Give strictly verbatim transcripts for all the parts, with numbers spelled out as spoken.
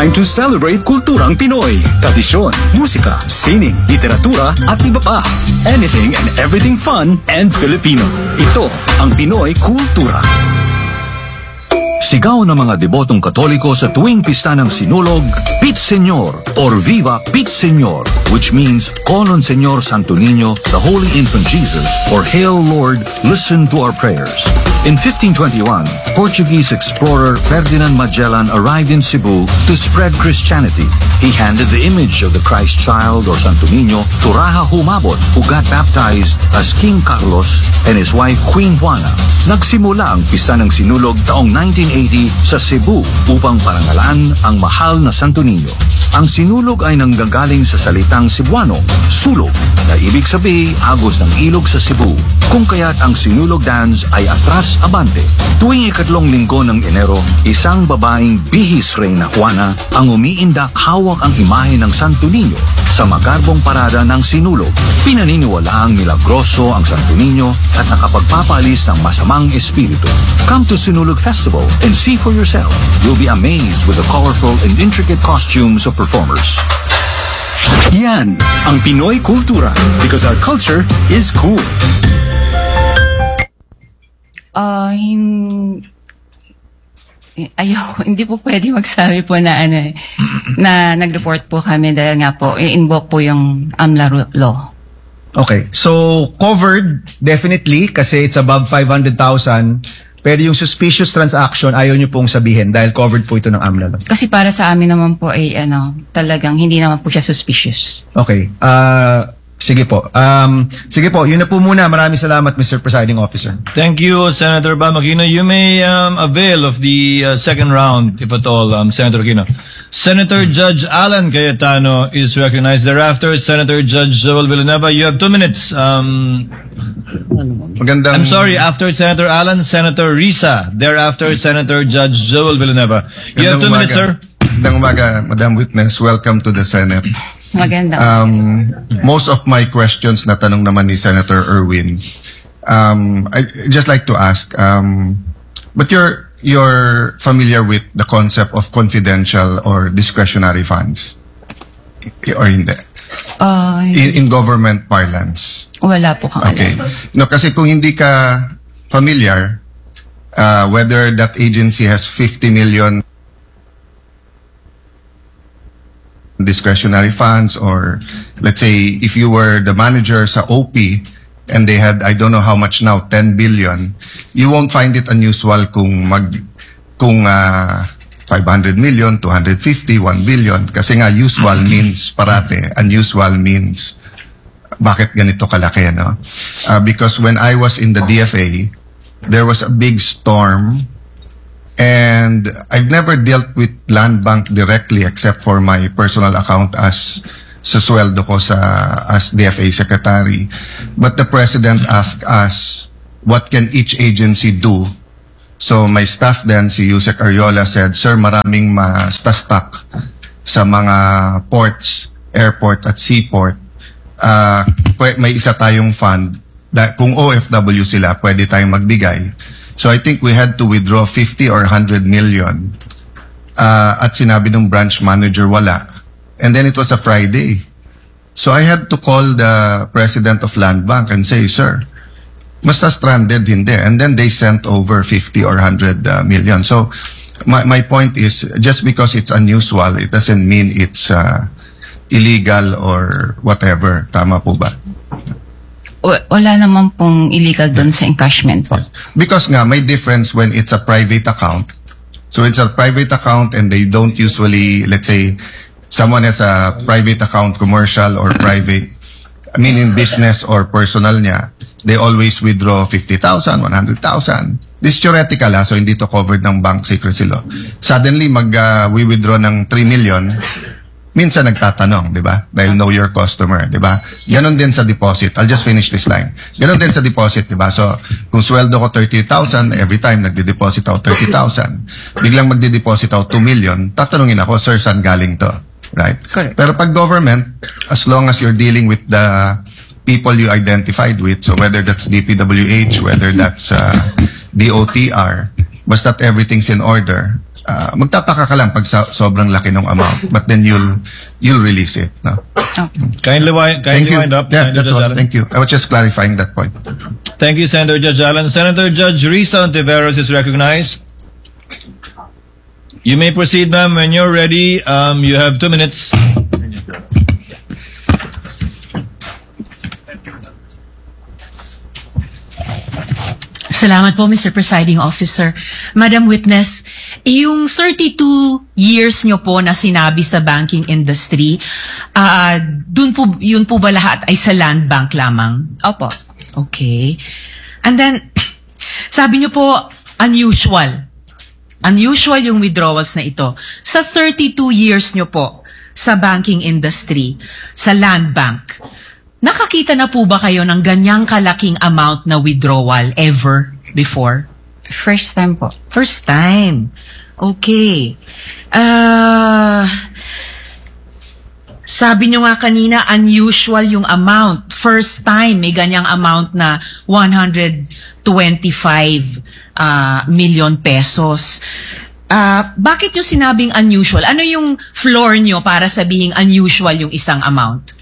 Time to celebrate kulturang Pinoy. Tradisyon, musika, sining, literatura at iba pa. Anything and everything fun and Filipino. Ito ang Pinoy Kultura. Sigaw ng mga debotong Katoliko sa tuwing pista ng Sinulog, Pit Señor or Viva Pit Señor, which means call on Señor Santo Niño, the Holy Infant Jesus, or Hail Lord, listen to our prayers. In fifteen twenty-one, Portuguese explorer Ferdinand Magellan arrived in Cebu to spread Christianity. He handed the image of the Christ child or Santo Niño to Raja Humabon, who got baptized as King Carlos and his wife Queen Juana. Nagsimula ang pista ng Sinulog taong nineteen eighty sa Cebu upang parangalan ang mahal na Santo Niño. Ang Sinulog ay nanggagaling sa salitang Cebuano, sulog, na ibig sabihin agos ng ilog sa Cebu, kung kaya't ang Sinulog dance ay atras abante. Tuwing ikatlong linggo ng Enero, isang babaeng bihis reyna Juana ang umiindak hawak ang imahe ng Santo Niño sa magarbong parada ng Sinulog. Pinaniniwalaang milagroso ang Santo Niño at nakapagpapalis ng masamang espiritu. Come to Sinulog Festival and see for yourself. You'll be amazed with the colorful and intricate costumes of performers. Yan ang Pinoy Kultura, because our culture is cool. Uh, hin... Ayaw, hindi po pwede magsabi po na ano eh, na nag-report po kami dahil nga po, i-invoke po yung AMLA law. Okay, so covered, definitely, kasi it's above five hundred thousand. Pero yung suspicious transaction, ayaw nyo pong sabihin dahil covered po ito ng AMLA law. Kasi para sa amin naman po ay ano, talagang hindi naman po siya suspicious. Okay, uh, sige po. Um, sige po, yun na po muna. Maraming salamat, Mister Presiding Officer. Thank you, Senator Bam Aquino. You may um, avail of the uh, second round, if at all, um, Senator Aquino. Senator Judge Alan Cayetano is recognized. Thereafter, Senator Judge Joel Villanueva, you have two minutes. Um, Magandang... I'm sorry, after Senator Alan, Senator Risa. Thereafter, Senator Judge Joel Villanueva. You have two minutes, sir. Magandang umaga, Madam Witness. Welcome to the Senate. Maganda. Um, most of my questions na tanong naman ni Senator Erwin. Um, I just like to ask, um, but you're you're familiar with the concept of confidential or discretionary funds, or hindi? Uh, In, in government parlance. wala po kang Okay. alam. No, kasi kung hindi ka familiar, uh, whether that agency has fifty million discretionary funds, or let's say if you were the manager sa O P and they had, I don't know how much now, ten billion, you won't find it unusual kung mag kung uh, five hundred million, two hundred fifty, one billion, kasi nga usual means parate, unusual means bakit ganito kalaki, no? Uh, because when I was in the D F A, there was a big storm. And I've never dealt with Land Bank directly except for my personal account as susweldo ko sa as D F A secretary. But the president asked us, what can each agency do? So my staff then, si Yusek Ariola, said, sir, maraming ma-stuck sa mga ports, airport at seaport. Uh, may isa tayong fund. Da, kung O F W sila, pwede tayong magbigay. So I think we had to withdraw fifty or one hundred million. Uh, at sinabi ng branch manager, wala. And then it was a Friday. So I had to call the president of Land Bank and say, sir, basta stranded, hindi. And then they sent over fifty or one hundred uh, million. So my, my point is, just because it's unusual, it doesn't mean it's uh, illegal or whatever. Tama po ba? Wala naman pong illegal doon sa encashment po. Because nga, may difference when it's a private account. So it's a private account and they don't usually, let's say, someone has a private account, commercial or private, I mean in business or personal niya, they always withdraw fifty thousand, one hundred thousand. This is theoretical, ha? So hindi to covered ng bank secrecy law. Suddenly, mag, uh, we withdraw ng three million, minsan nagtatanong, di ba? Dahil know your customer, di ba? Ganon din sa deposit. I'll just finish this line. Ganon din sa deposit, di ba? So, kung sweldo ko thirty thousand, every time nagde-deposit ako thirty thousand, biglang magde-deposit ako two million, tatanungin ako, sir, saan galing to? Right? Correct. Pero pag government, as long as you're dealing with the people you identified with, so whether that's D P W H, whether that's uh, D O T R, basta't everything's in order, uh, magtataka ka lang pag sa, sobrang laki ng amount, but then you'll you'll release it. No? Oh. Kindly, wind, Thank kindly you. wind up. Yeah, Senator that's Judge all. Allen. Thank you. I was just clarifying that point. Thank you, Senator Judge Allen. Senator Judge Risa Ontiveros is recognized. You may proceed, ma'am. When you're ready, um, you have two minutes. Salamat po, Mister Presiding Officer. Madam Witness, yung thirty-two years nyo po na sinabi sa banking industry, uh, dun po, yun po ba lahat ay sa land bank lamang? Opo. Okay. And then, sabi nyo po, unusual. Unusual yung withdrawals na ito. Sa thirty-two years nyo po sa banking industry, sa land bank, nakakita na po ba kayo ng ganyang kalaking amount na withdrawal ever before? First time po. First time. Okay. Uh, sabi nyo nga kanina, unusual yung amount. First time, may ganyang amount na one hundred twenty-five uh, million pesos. Uh, bakit yung sinabing unusual? Ano yung floor nyo para sabihing unusual yung isang amount?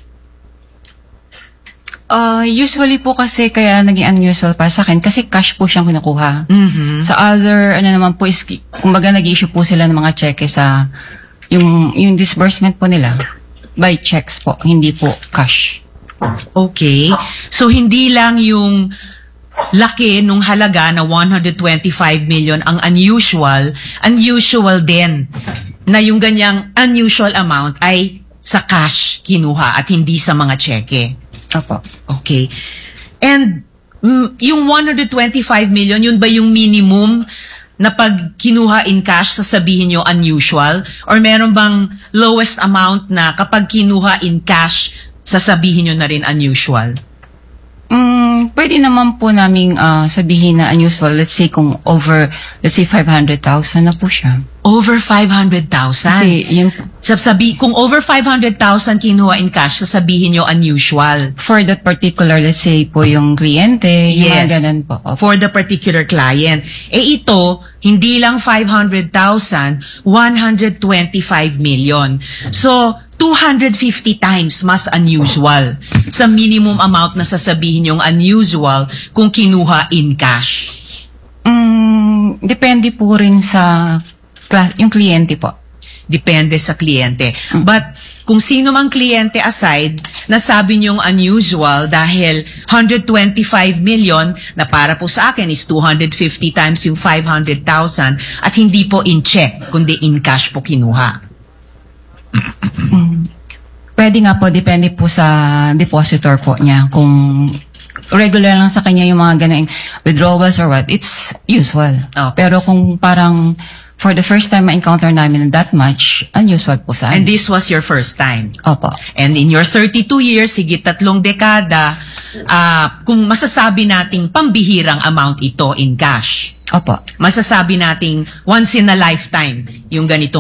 Uh, usually po kasi kaya naging unusual para sa akin kasi cash po siyang kinukuha. Mhm. Sa other, ano naman po is, kumbaga nag-issue po sila ng mga cheque sa, yung, yung disbursement po nila by checks po, hindi po cash. Okay. So, hindi lang yung laki nung halaga na one hundred twenty-five million ang unusual, unusual din na yung ganyang unusual amount ay sa cash kinuha at hindi sa mga cheque. Opo. Okay. And mm, yung one hundred twenty-five million, yun ba yung minimum na pag kinuha in cash, sasabihin nyo unusual? Or meron bang lowest amount na kapag kinuha in cash, sasabihin nyo na rin unusual? Mm, pwede naman po naming uh, sabihin na unusual. Let's say kung over, let's say five hundred thousand na po siya. Over five hundred thousand? Kasi yun, Sasabi, kung over five hundred thousand kinuha in cash, sasabihin nyo unusual. for that particular, let's say po yung kliyente, yung Yes. mga ganun po. Opo. For the particular client. Eh ito, hindi lang five hundred thousand, one hundred twenty-five million. So, two hundred fifty times mas unusual sa minimum amount na sasabihin yung unusual kung kinuha in cash. Mm, depende po rin sa kla- yung kliyente po. Depende sa kliyente. But kung sino mang kliyente aside, nasabi niyong unusual dahil one hundred twenty-five million na para po sa akin is two hundred fifty times yung five hundred thousand at hindi po in check, kundi in cash po kinuha. Pwede nga po, depende po sa depositor po niya. Kung regular lang sa kanya yung mga ganang withdrawals or what, it's usual. Okay. Pero kung parang for the first time ma-encounter namin that much, unusual po sa And amin. this was your first time. Opo. And in your thirty-two years, higit tatlong dekada, ah, kung masasabi nating pambihirang amount ito in cash, Opo. masasabi nating once in a lifetime yung ganito